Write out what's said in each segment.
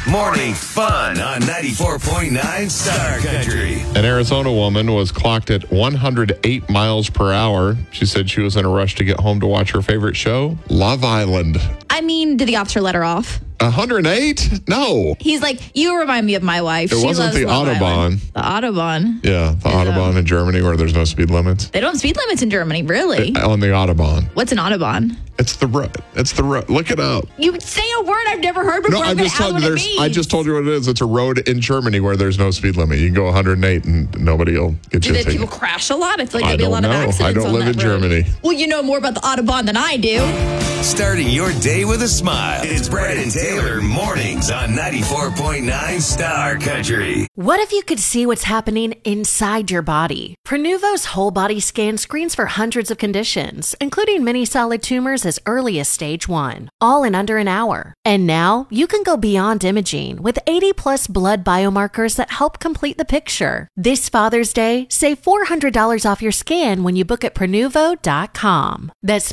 Morning fun on 94.9 Star Country. An Arizona woman was clocked at 108 miles per hour. She said she was in a rush to get home to watch her favorite show, Love Island. I mean, did the officer let her off? 108? No. He's like, you remind me of my wife. It She wasn't loves the Love Autobahn. Island. The Autobahn. Yeah, the Autobahn in Germany where there's no speed limits. They don't have speed limits in Germany, really. On the Autobahn. What's an Autobahn? It's the road. It's the road. Look it up. You say a word I've never heard before. No, I'm just telling telling you. I just told you what it is. It's a road in Germany where there's no speed limit. You can go 108 and nobody will get you a Do ticket. people crash a lot? I feel like I there'd be a don't lot of know. accidents I don't on live that in road. Germany. Well, you know more about the Autobahn than I do. Starting your day with a smile. It's Brad and Taylor mornings on 94.9 Star Country. What if you could see what's happening inside your body? Prenuvo's whole body scan screens for hundreds of conditions, including many solid tumors as early as stage 1, all in under an hour. And now you can go beyond imaging with 80 plus blood biomarkers that help complete the picture. This Father's Day, save $400 off your scan when you book at Prenuvo.com. That's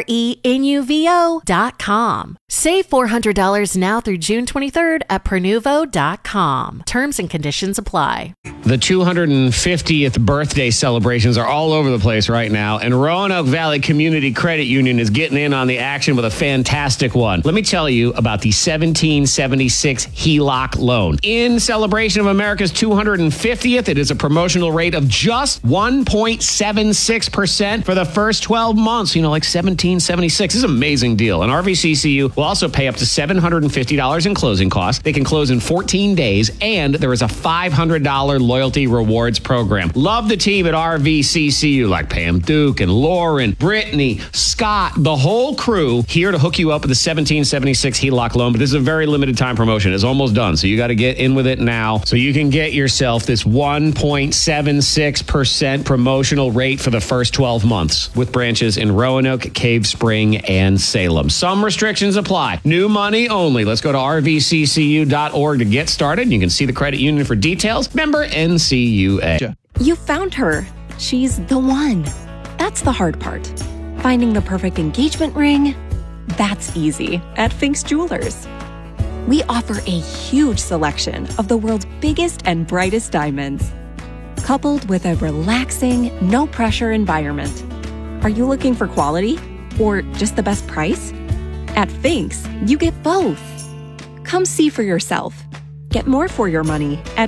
Prenuvo.com. Save $400 now through June 23rd at Prenuvo.com. Terms and conditions apply. The 250th birthday celebrations are all over the place right now, and Roanoke Valley Community Credit Union is getting in on the action with a fantastic one. Let me tell you about the 1776 HELOC loan. In celebration of America's 250th, it is a promotional rate of just 1.76% for the first 12 months. You know, like 1776. This is an amazing deal. And RVCCU will also pay up to $750 in closing costs. They can close in 14 days, and there is a $500 loyalty rewards program. Love the team at RVCCU, like Pam Duke and Lauren, Brittany, Scott, the whole crew here to hook you up with the 1776 HELOC loan. But this is a very limited time promotion. It's almost done, so you got to get in with it now so you can get yourself this 1.76% promotional rate for the first 12 months with branches in Roanoke, Cave Spring, and Salem. Some restrictions apply. New money only. Let's go to rvccu.org to get started. You can see the credit union for details. Member NCUA. You found her. She's the one. That's the hard part. Finding the perfect engagement ring, that's easy at Fink's Jewelers. We offer a huge selection of the world's biggest and brightest diamonds, coupled with a relaxing, no-pressure environment. Are you looking for quality or just the best price? At Fink's, you get both. Come see for yourself. Get more for your money at